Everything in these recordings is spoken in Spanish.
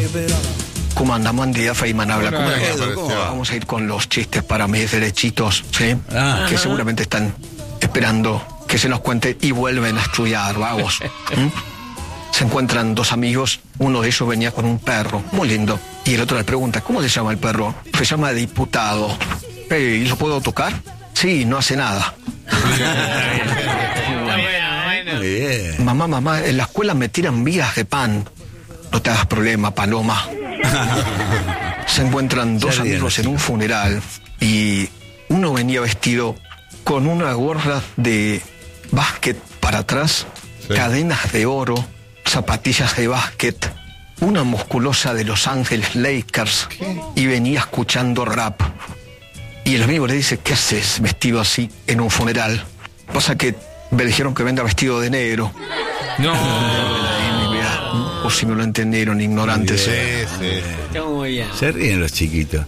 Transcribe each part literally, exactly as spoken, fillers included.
¿Cómo andamos, Andía Feynman habla? ¿Cómo Hola, andamos? ¿cómo va? Vamos a ir con los chistes para mis derechitos, ¿sí? Ah. Que seguramente están esperando que se los cuente y vuelven a estudiar, vagos. ¿Mm? Se encuentran dos amigos, uno de ellos venía con un perro, muy lindo, y el otro le pregunta, ¿cómo se llama el perro? Se llama Diputado. ¿Y lo puedo tocar? Sí, no hace nada. Muy bien. Mamá, mamá, en la escuela me tiran migas de pan. No te hagas problema, Paloma. Se encuentran dos Ya bien, amigos sí. en un funeral y uno venía vestido con una gorra de básquet para atrás, Sí. cadenas de oro, zapatillas de básquet, una musculosa de Los Ángeles Lakers y venía escuchando rap. Y el amigo le dice, ¿qué haces vestido así en un funeral? Pasa que me dijeron que venga vestido de negro. No. O si no lo entendieron, ignorantes. Sí, sí. Está muy bien. Se ríen los chiquitos.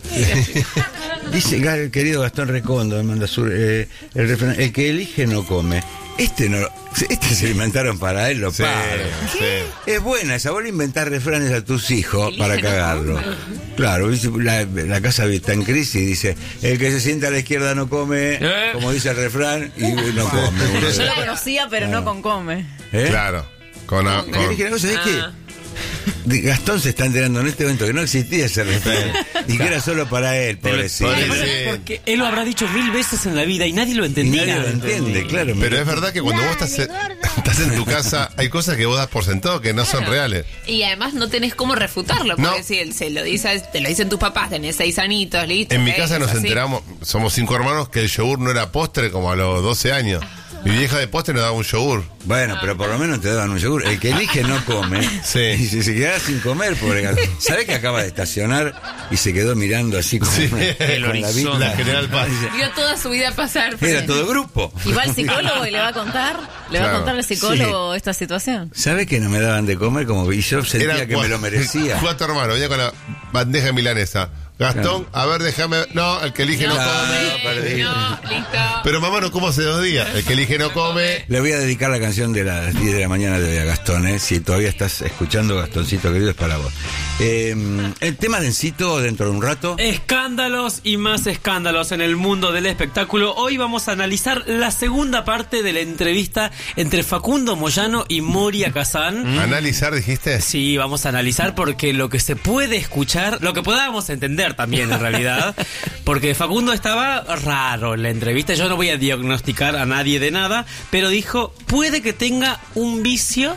Dice el querido Gastón Recondo, me manda su, eh, el refrán, el que elige no come. Este no, este se lo inventaron para él, lo Sí, padres. sí. Es buena esa, vos le inventás refranes a tus hijos para cagarlo. Claro, dice, la, la casa está en crisis, dice, el que se sienta a la izquierda no come, ¿Eh? como dice el refrán, y no come. Yo lo conocía, pero no con come. ¿Eh? Claro. Con, a- Yo con- dije una cosa, es Ah. que de- Gastón se está enterando en este momento que no existía ese refrán y que era solo para él, pobrecito. pobrecito. Además, porque él lo habrá dicho mil veces en la vida y nadie lo Y entendía. nadie lo entiende, claro. Pero es verdad que cuando vos estás, estás en tu casa, hay cosas que vos das por sentado que no son reales. Y además no tenés cómo refutarlo, porque No. si él se lo dice, te lo dicen tus papás, tenés seis anitos, listo. En mi ok, casa es nos así. enteramos, somos cinco hermanos, que el yogur no era postre como a los doce años. Mi vieja de postre nos daba un yogur. Bueno, pero por lo menos te daban un yogur. El que elige no come. Sí. Y si se quedaba sin comer, pobre gato. ¿Sabés que acaba de estacionar y se quedó mirando así como Sí, una- el con la horizonte. vista? La General Paz. Vio toda su vida pasar. Era todo grupo. ¿Y va al psicólogo y le va a contar? ¿Le va Claro. a contar al psicólogo esta situación? ¿Sabés que no me daban de comer? Como y yo sentía Eran que me cua- lo merecía. Cuatro hermanos, venía con la bandeja milanesa. Gastón, a ver, déjame. No, el que elige no, No come. come, perdí. no, listo. Pero mamá no como hace dos días. El que elige no come. Le voy a dedicar la canción de las diez de la mañana de hoy a Gastón, ¿eh? Si todavía estás escuchando, Gastoncito querido, es para vos. Eh, el tema densito dentro de un rato. Escándalos y más escándalos en el mundo del espectáculo. Hoy vamos a analizar la segunda parte de la entrevista entre Facundo Moyano y Moria Kazan. Analizar, dijiste. Sí, vamos a analizar porque lo que se puede escuchar, lo que podamos entender también en realidad, porque Facundo estaba raro en la entrevista. Yo no voy a diagnosticar a nadie de nada, pero dijo, puede que tenga un vicio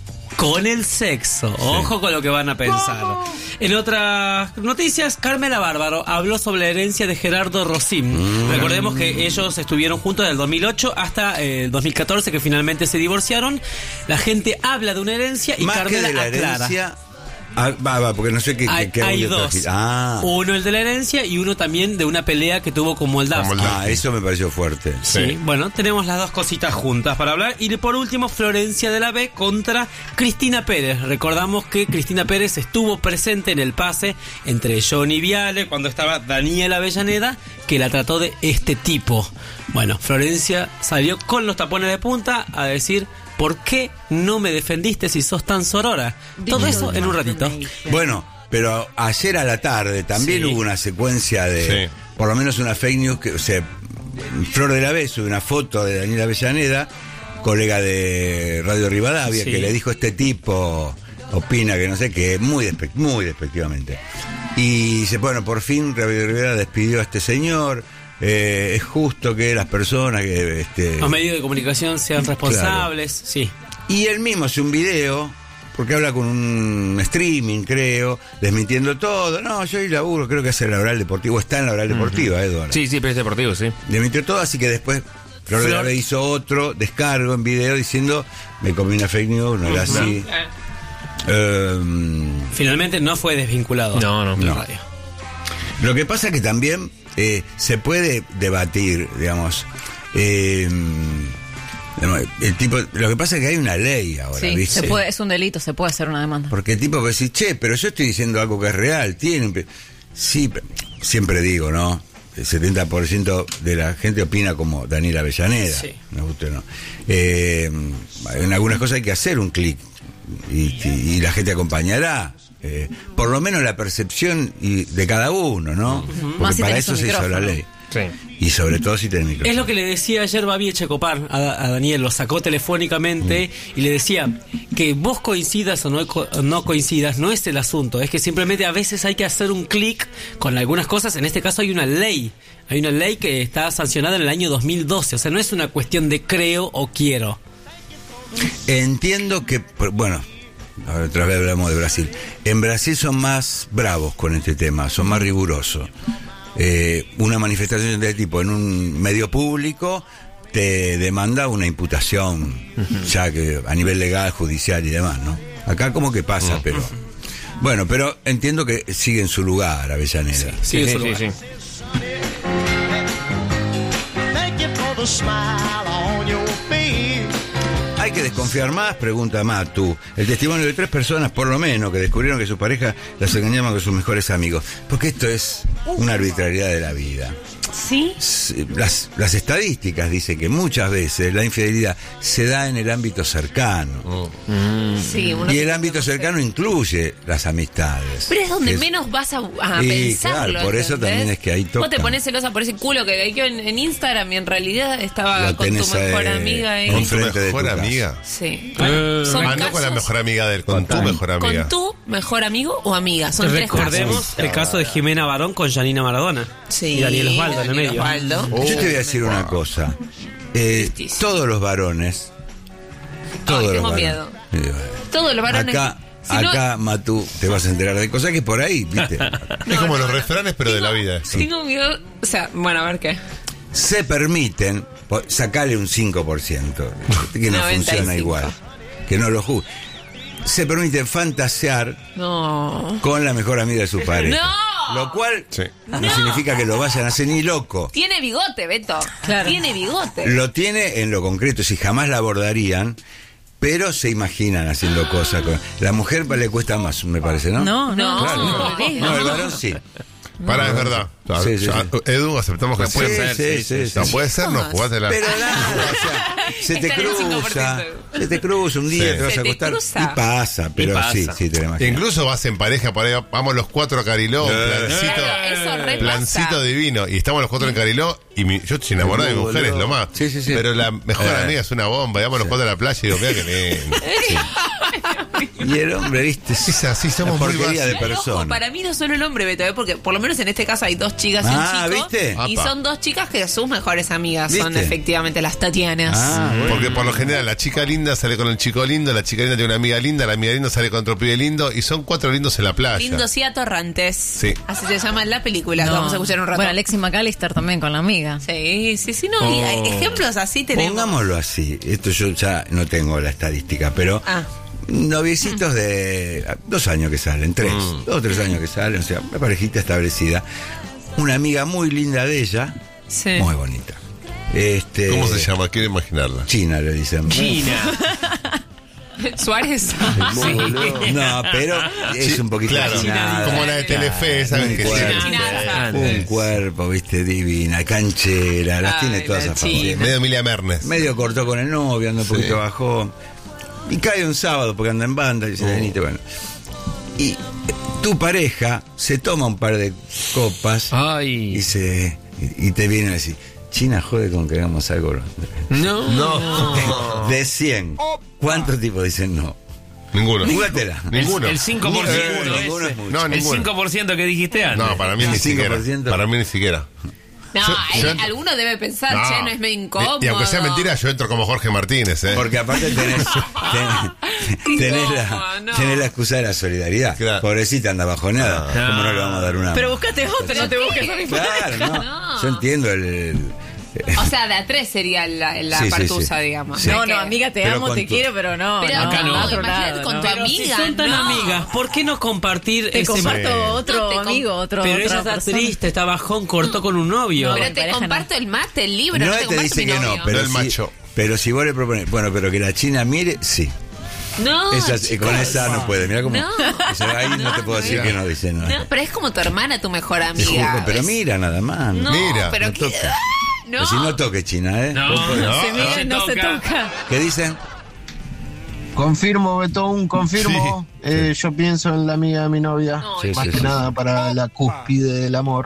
con el sexo. Ojo con lo que van a pensar. En otras noticias, Carmela Bárbaro habló sobre la herencia de Gerardo Rosim. Mm. Recordemos que ellos estuvieron juntos desde el dos mil ocho hasta el dos mil catorce, que finalmente se divorciaron. La gente habla de una herencia y Más Carmela que de la aclara. herencia. Ah, va, va, porque no sé qué, Hay, qué, qué hay audio dos. trajiste. Ah. Uno el de la herencia y uno también de una pelea que tuvo con Moldavsky. Con Moldavsky. Ah, eso me pareció fuerte. Sí, Sí. bueno, tenemos las dos cositas juntas para hablar. Y por último, Florencia de la B contra Cristina Pérez. Recordamos que Cristina Pérez estuvo presente en el pase entre Johnny Viale cuando estaba Daniela Avellaneda, que la trató de este tipo. Bueno, Florencia salió con los tapones de punta a decir, ¿por qué no me defendiste si sos tan sorora? Todo eso en un ratito. Bueno, pero ayer a la tarde también Sí. hubo una secuencia de, Sí. por lo menos una fake news, que, o sea, Flor de la B sube una foto de Daniela Avellaneda, colega de Radio Rivadavia, Sí. que le dijo este tipo, opina que no sé qué, muy, despe- muy despectivamente. Y dice, bueno, por fin Radio Rivadavia despidió a este señor, eh, es justo que las personas que... Este, Los medios de comunicación sean responsables, sí. Y él mismo hace un video, porque habla con un streaming, creo, desmintiendo todo. No, yo y laburo, creo que hace la oral deportiva, está en la oral deportiva, Eduardo. Sí, sí, pero es deportivo, sí. Desmintió todo, así que después Flor de la Flor- B hizo otro descargo en video diciendo, me comí una fake news, no era así. Ehm, Finalmente no fue desvinculado. No, no. de la No. radio. Lo que pasa que también eh, se puede debatir, digamos. eh, el tipo, lo que pasa es que hay una ley ahora, Sí, ¿viste? se puede, es un delito, se puede hacer una demanda. Porque el tipo puede decir, che, pero yo estoy diciendo algo que es real, tienen... pe-". Sí, pe- siempre digo, ¿no? El setenta por ciento de la gente opina como Daniela Avellaneda. Sí. Me gusta o no. Eh, en algunas cosas hay que hacer un clic y, y- y la gente acompañará. eh, por lo menos la percepción y de cada uno, ¿no? Porque Más si para tenés eso un se hizo la micrófono. ley. Sí. Y sobre todo si tenés micrófono. Es lo que le decía ayer Babi Echecopar a, a Daniel, lo sacó telefónicamente y le decía que vos coincidas o no, co- no coincidas, no es el asunto, es que simplemente a veces hay que hacer un clic con algunas cosas. En este caso hay una ley, hay una ley que está sancionada en el año dos mil doce, o sea, no es una cuestión de creo o quiero. Entiendo que, por- bueno, ahora otra vez hablamos de Brasil. En Brasil son más bravos con este tema, son más rigurosos. Eh, una manifestación de este tipo en un medio público te demanda una imputación, ya que a nivel legal, judicial y demás, ¿no? Acá como que pasa, pero... Bueno, pero entiendo que sigue en su lugar Avellaneda. Sí, Sí, eso sí, lo- sí. Thank you for the smile on your face. ¿Hay que desconfiar más? Pregunta Matu. El testimonio de tres personas, por lo menos, que descubrieron que su pareja las engañaba con sus mejores amigos. Porque esto es una arbitrariedad de la vida. ¿Sí? Las, las estadísticas dicen que muchas veces la infidelidad se da en el ámbito cercano. Sí, uno Y se- el ámbito cercano incluye las amistades. Pero es donde Es- menos vas a, a Y, pensarlo. claro, por eso ¿entendés? también es que ahí Vos tocan. te pones celosa por ese culo que hay en, en Instagram y en realidad estaba Lo con tu tenés, mejor eh, amiga ahí. en ¿Con tu frente de tu mejor casa. amiga? Sí. Eh, Son Ah, no con la casos- mejor amiga de él, con tu mejor amiga. Con tu mejor amigo o amiga. Son tres Recordemos casos. el caso de Jimena Barón con Janina Maradona. Sí, Y Daniel Osvaldo en el Daniel medio. Osvaldo. Yo te voy a decir una cosa. Eh, Tristísimo. todos los varones. Todos los tengo varones. miedo. Eh, Todos los varones. Acá, si no- acá, Matú, te vas a enterar de cosas que por ahí, ¿viste? Es como no, los no. refranes, pero de la vida. esto. Tengo miedo. O sea, bueno, a ver qué. Se permiten po- sacarle un cinco por ciento, que no noventa y funciona cinco. igual. Que no lo juzgue. Se permiten fantasear No. con la mejor amiga de su pareja. ¡No! Lo cual Sí. no, significa que lo vayan a hacer ni loco. Tiene bigote, Beto. Claro. Tiene bigote. Lo tiene en lo concreto, si jamás la abordarían, pero se imaginan haciendo cosas. Con... La mujer le cuesta más, me parece, ¿no? No, no, No. Claro, no. no. No, el varón sí. Para, es verdad. Sí, sí, Ya, sí. Edu, aceptamos que Sí, puede ser. sí, sí, sí. No puede ser, no, Jamás. jugátela. Pero nada, o sea, se te Está en el cinco por cruza, ciento. se te cruza un día, Sí. te vas Se a te acostar cruza. y pasa, pero pasa. sí, sí, te lo imaginas. Incluso vas en pareja, por ahí vamos los cuatro a Cariló, plancito, Claro, eso re plancito pasa. divino. Y estamos los cuatro en Cariló y mi- yo estoy enamorado de mi Uh, mujer, es boludo. lo más. Sí, sí, sí. Pero la mejor Eh. amiga es una bomba. Y vamos los cuatro a la playa y digo, mira que lindo. Y el hombre, viste, Es así, somos una muy porquería de básicos. Ay, ojo, persona. para mí no solo el hombre, Beto, ¿eh? Porque por lo menos en este caso hay dos chicas y Ah, un chico. ¿viste? Y Apa. son dos chicas que sus mejores amigas son ¿Viste? efectivamente las Tatianas. Ah, bueno. Porque por lo general la chica linda sale con el chico lindo, la chica linda tiene una amiga linda, la amiga linda sale con otro pibe lindo y son cuatro lindos en la playa. Lindos y atorrantes. Sí. Así se llama en la película, que No. vamos a escuchar un rato. Bueno, Alexis McAllister también con la amiga. Sí, sí, sí, no. Y hay ejemplos así tenemos. Pongámoslo así, esto yo ya no tengo la estadística, pero Ah. noviecitos de dos años que salen, tres, dos o tres años que salen, o sea, una parejita establecida, una amiga muy linda de ella, Sí. muy bonita. Este, ¿Cómo se llama? Quiero imaginarla. China le dicen. China. Suárez. Muy boludo. No, pero es Sí, un poquito claro, achinada. como la de Telefe, ¿sabes? Un Que cuerpo, tiene Chinaza. un cuerpo, viste, divina, canchera, las Ay, tiene todas la a favor. China. medio Emilia Mernes. Medio cortó con el novio, anda un Sí. poquito bajón. Y cae un sábado porque anda en banda y dice, venite, bueno. Y eh, tu pareja se toma un par de copas Ay. y se y, y te viene a decir, China jode con que hagamos algo. No. No. De cien, ¿cuántos tipos dicen no? Ninguno. Jugátela. Ninguno. El cinco por ciento. Ninguno, ese. ninguno es mucho. No, El ninguno. cinco por ciento que dijiste antes. No, para mí ni cinco por siquiera. ciento. Para mí ni siquiera. No, Yo- él- yo- alguno debe pensar, che, no es medio incómodo. Y, y aunque sea mentira, yo entro como Jorge Martínez, ¿eh? Porque aparte tenés, ten- tenés, la, No, no. tenés la excusa de la solidaridad. Claro. Pobrecita anda bajoneada. Ah. ¿Cómo no le vamos a dar una? Pero buscate otro, no te busques a mi Claro, no. No. Yo entiendo el. el- O sea, de a tres sería la, la Sí, sí, partusa, sí. digamos. Sí. No, Que- no, amiga, te Pero amo, con te tu- quiero, pero no. Pero no, acá no. a otro imagínate lado, con no. tu Pero amiga. Si son tan no. amigas, ¿por qué no compartir te ese comparto Sí. otro No, te com- amigo, otro Pero otra ella está persona. triste, está bajón, cortó con un novio. No, Pero mi te pareja comparto el mate, el libro, no, no te te comparto dice mi que no, novio. pero No el si, macho. pero si vos le propones, bueno, pero que la China mire, sí. No, Esa- chicos. con esa no puede, mira cómo. No. Dice, ahí no, te puedo decir no. que no, dice no. No, pero es como tu hermana, tu mejor Te amiga. juro, pero ¿ves? mira nada más. No, Mira, pero no que- toca. ¡Ah! No. Pero si no toque China, ¿eh? No, No, Se mira, se no se toca. toca. ¿Qué dicen? Confirmo, Betón, confirmo. Sí, Eh, yo pienso en la amiga de mi novia. Sí, más sí, que sí, nada sí. para la cúspide del amor.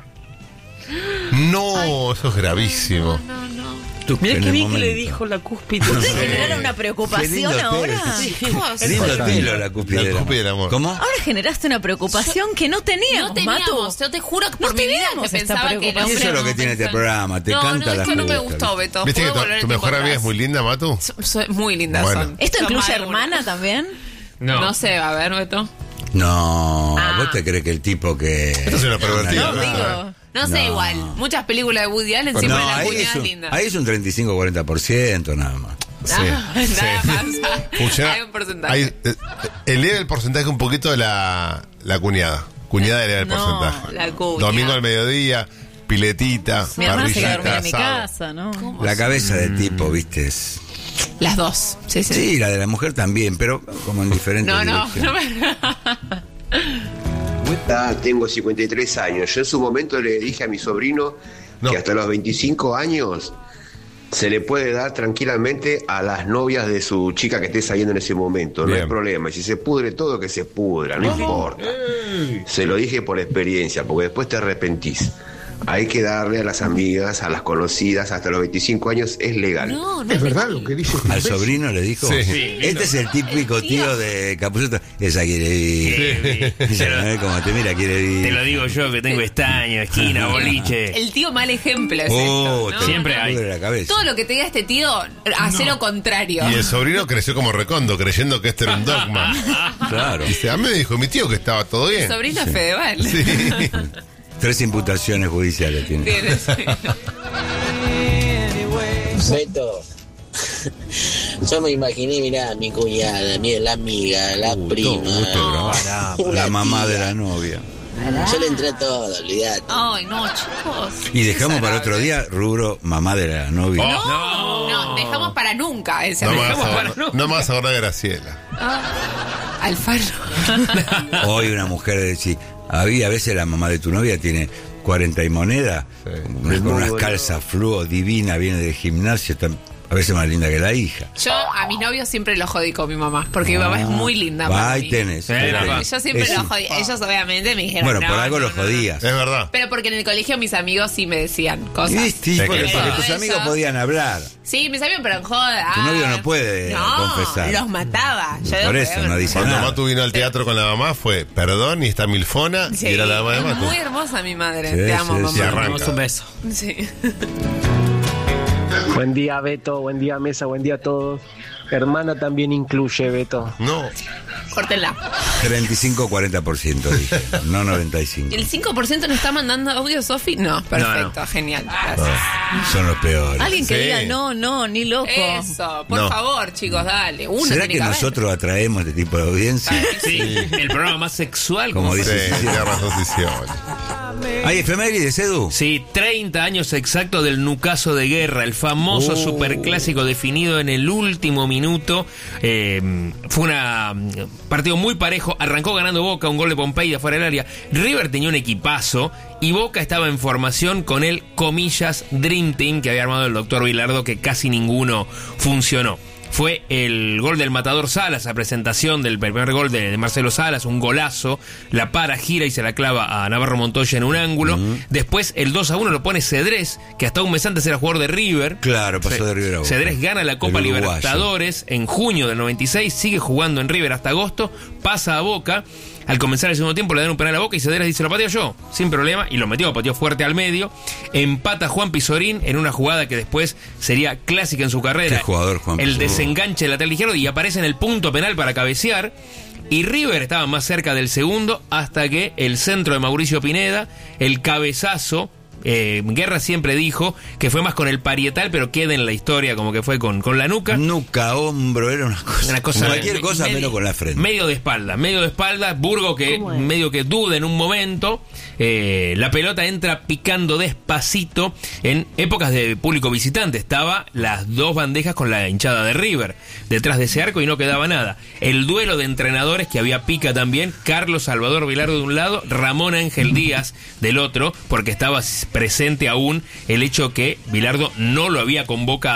No, eso es gravísimo. Tú, Mirá en qué el bien que le momento. dijo la cúspide. ¿Ustedes Sí. generaron una Qué preocupación lindo ahora? telo. Lindo telo la cúspide La del amor. cúspide del amor. ¿Cómo? Ahora generaste una preocupación que no teníamos, No teníamos, Matu. yo te juro que No por mi vida teníamos que esta pensaba que el preocupación. Y hombre eso es lo no que tiene este pensaba- programa, te no, canta no, las esto no me justas. gustó, Beto. ¿Viste que ¿Puedo tu, volver tu el mejor tiempo amiga es atrás? muy linda, Matu? So- soy muy linda Bueno. son. ¿Esto Son incluye más de una. hermana también? No. No sé, a ver, Beto. No, Ah. vos te crees que el tipo que... Esto es una pervertida. No, digo. No sé, No. igual. Muchas películas de Woody Allen siempre No, la ahí cuñada es, es un, linda. ahí es un treinta y cinco a cuarenta por ciento nada más. Sí, Ah, sí. nada más. Funciona- Hay un porcentaje. hay, eh, eleva el porcentaje un poquito de la, la cuñada. Cuñada eleva el No, porcentaje. la cuña. Domingo al mediodía, piletita, Mi hermana se queda parrillita, dormida en mi asado. casa, ¿no? La cabeza del tipo, viste, es... Las dos. Sí, sí. Sí, la de la mujer también, pero como en diferentes No, no, direcciones. no me... Ah, tengo cincuenta y tres años. Yo en su momento le dije a mi sobrino No. que hasta los veinticinco años se le puede dar tranquilamente a las novias de su chica que esté saliendo en ese momento. No Bien. hay problema. Y si se pudre todo, que se pudra, no importa. Se lo dije por experiencia, porque después te arrepentís. Hay que darle a las amigas, a las conocidas, hasta los veinticinco años es legal. No, no Es verdad lo que dice. Al sobrino le dijo, Sí. Sí, este es el típico tío de Capuzoto, esa quiere ir. Esa, ¿no ves cómo te mira, quiere ir. Te lo digo yo que tengo estaño, esquina, boliche. El tío mal ejemplo es Oh, esto, te ¿no? Siempre pudre hay. la cabeza. Todo lo que te diga este tío, hace lo contrario. Y el sobrino creció como recondo, creyendo que este era un dogma. Claro. Dice, a mí me dijo mi tío que estaba todo bien. Sobrino es Fedeval. Sí. Tres imputaciones judiciales tiene. Tiene, sí. Beto, yo me imaginé, mirá, mi cuñada, mi, la amiga, la Uh, prima, todo gusto, bro. una La mamá tía. de la novia. Yo le entré a todo, olvidate. Ay, no, chicos. Y dejamos para otro día rubro mamá de la novia. No, no, dejamos para nunca ese No me dejamos vas a para acordar- nunca. no me vas a acordar de Graciela. Alfaro. Hoy una mujer decir, había a veces la mamá de tu novia tiene cuarenta y moneda, Sí. una- con unas calzas fluo divina, viene del gimnasio, está a veces más linda que la hija. Yo a mis novios siempre los jodí con mi mamá, porque mi mamá es muy linda. Va, para ahí mí. tenés. Eh, ahí la tenés. Yo siempre Es- los jodí. Ellos obviamente me dijeron. Bueno, no, por algo no, los no, no. jodías. Es verdad. Pero porque en el colegio mis amigos sí me decían cosas. ¿Viste? Sí, porque, que porque eso, tus eso. amigos podían hablar. Sí, mis amigos, pero en joda. Tu novio no puede no, confesar. los mataba. Yo Por los eso, podía no ver. dice Cuando nada. Matu vino al teatro con la mamá fue, perdón, y está Milfona, Sí, y era la mamá de es Matu. muy hermosa mi madre. Sí, Te amo, sí, mamá. sí, arranca. Damos un beso. Sí. Buen día, Beto. Buen día, mesa. Buen día a todos. Hermana también incluye, Beto. No, Córtenla. treinta y cinco a cuarenta por ciento dije, no noventa y cinco. ¿El cinco por ciento nos está mandando audio, Sofi? No, perfecto, genial. Gracias. Son los peores. Alguien que Sí. diga no, no, ni loco. Eso, por No. favor, chicos, dale. Uno ¿Será tiene que haber. nosotros atraemos este tipo de audiencia? Sí, el programa más sexual. Como como dice sí, Sí, sí. tiene razón, sí, sí, oye. ¿Hay efemérides, Edu? Sí, treinta años exactos del Nucaso de Guerra, el famoso Oh. superclásico definido en el último minuto. Eh, fue un partido muy parejo, arrancó ganando Boca, un gol de Pompey de afuera del área. River tenía un equipazo y Boca estaba en formación con el, comillas, Dream Team que había armado el doctor Bilardo, que casi ninguno funcionó. Fue el gol del Matador Salas, la presentación del primer gol de, de Marcelo Salas, un golazo, la para, gira y se la clava a Navarro Montoya en un ángulo. Uh-huh. Después el dos a uno lo pone Cedrés, que hasta un mes antes era jugador de River. Claro, pasó de River a Boca. Cedrés gana la Copa El uruguayo. Libertadores en junio del noventa y seis, sigue jugando en River hasta agosto, pasa a Boca. Al comenzar el segundo tiempo le dan un penal a Boca y Cedrés dice, lo pateo yo, sin problema, y lo metió, pateó fuerte al medio. Empata Juan Pizorín en una jugada que después sería clásica en su carrera. Qué jugador, Juan El Pizorín. desenganche del lateral izquierdo y aparece en el punto penal para cabecear. Y River estaba más cerca del segundo hasta que el centro de Mauricio Pineda, el cabezazo. Eh, Guerra siempre dijo que fue más con el parietal, pero queda en la historia como que fue con, con la nuca. Nuca, hombro, era una cosa. Una cosa cualquier cosa medio, menos con la frente. Medio de espalda, medio de espalda. Burgo que medio que duda en un momento. Eh, la pelota entra picando despacito. En épocas de público visitante estaba las dos bandejas con la hinchada de River detrás de ese arco y no quedaba nada. El duelo de entrenadores que había pica también. Carlos Salvador Bilardo de un lado, Ramón Ángel Díaz del otro, porque estaba presente aún el hecho que Bilardo no lo había convocado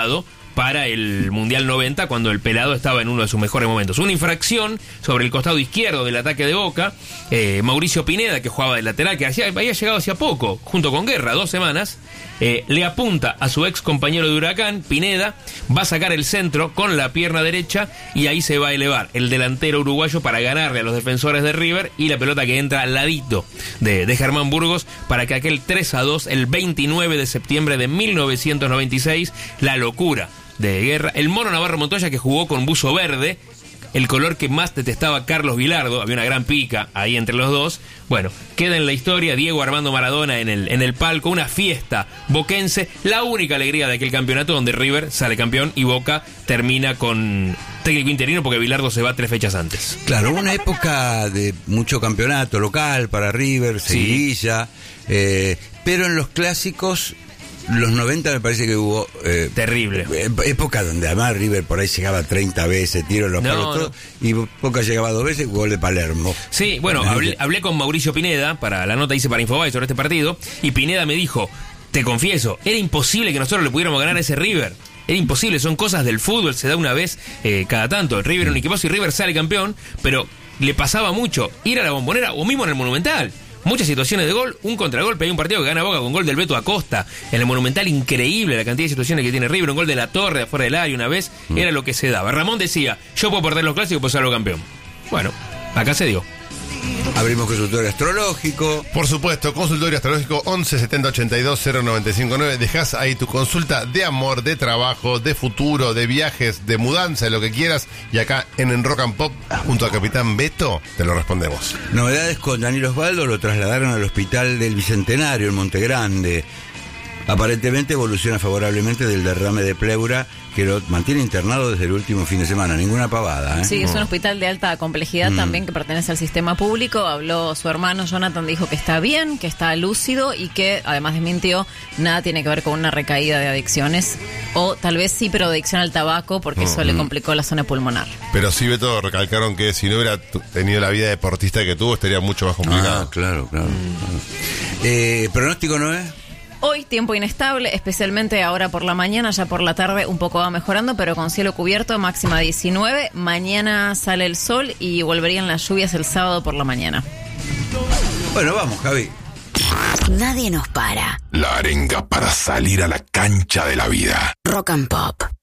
para el Mundial noventa, cuando el pelado estaba en uno de sus mejores momentos. Una infracción sobre el costado izquierdo del ataque de Boca. eh, Mauricio Pineda, que jugaba de lateral, que hacía, había llegado hacía poco, junto con Guerra, dos semanas, eh, le apunta a su ex compañero de Huracán. Pineda va a sacar el centro con la pierna derecha y ahí se va a elevar el delantero uruguayo para ganarle a los defensores de River, y la pelota que entra al ladito de, de Germán Burgos para que aquel tres a dos, el veintinueve de septiembre de mil novecientos noventa y seis, la locura de Guerra, el Mono Navarro Montoya, que jugó con buzo verde, el color que más detestaba Carlos Vilardo, había una gran pica ahí entre los dos. Bueno, queda en la historia Diego Armando Maradona en el, en el palco, una fiesta boquense, la única alegría de aquel campeonato donde River sale campeón y Boca termina con técnico interino porque Vilardo se va tres fechas antes. Claro, una época de mucho campeonato local para River, seguidilla, sí. eh, pero en los clásicos... Los noventa me parece que hubo... Eh, Terrible. Época donde además River por ahí llegaba treinta veces, tiro en los no, palos, no. todo, y Boca llegaba dos veces, gol de Palermo. Sí, bueno, hablé, hablé con Mauricio Pineda, para la nota hice para Infobae sobre este partido, y Pineda me dijo, te confieso, era imposible que nosotros le pudiéramos ganar a ese River. Era imposible, son cosas del fútbol, se da una vez eh, cada tanto. El River era un equipazo y River sale campeón, pero le pasaba mucho ir a la Bombonera o mismo en el Monumental. Muchas situaciones de gol, un contragolpe, hay un partido que gana Boca con gol del Beto Acosta en el Monumental, increíble la cantidad de situaciones que tiene River, un gol de la Torre de afuera del área una vez, mm. era lo que se daba. Ramón decía, yo puedo perder los clásicos, puedo salgo campeón. Bueno, acá se dio. Abrimos consultorio astrológico. Por supuesto, consultorio astrológico once setenta ochenta y dos cero noventa y cinco nueve. Dejás ahí tu consulta de amor, de trabajo, de futuro, de viajes, de mudanza, de lo que quieras. Y acá en, en Rock and Pop, junto a Capitán Beto, te lo respondemos. Novedades con Daniel Osvaldo, lo trasladaron al hospital del Bicentenario en Monte Grande. Aparentemente evoluciona favorablemente del derrame de pleura que lo mantiene internado desde el último fin de semana. Ninguna pavada, ¿eh? Sí, es un hospital de alta complejidad mm. también, que pertenece al sistema público. Habló su hermano Jonathan, dijo que está bien, que está lúcido y que además desmintió, nada tiene que ver con una recaída de adicciones, o tal vez sí, pero adicción al tabaco, porque eso mm. le complicó la zona pulmonar. Pero sí, Beto, recalcaron que si no hubiera tenido la vida deportista que tuvo, estaría mucho más complicado. Ah, claro, claro. Mm. Eh, ¿Pronóstico no es? Hoy tiempo inestable, especialmente ahora por la mañana, ya por la tarde un poco va mejorando, pero con cielo cubierto, máxima diecinueve. Mañana sale el sol y volverían las lluvias el sábado por la mañana. Bueno, vamos, Javi. Nadie nos para. La arenga para salir a la cancha de la vida. Rock and Pop.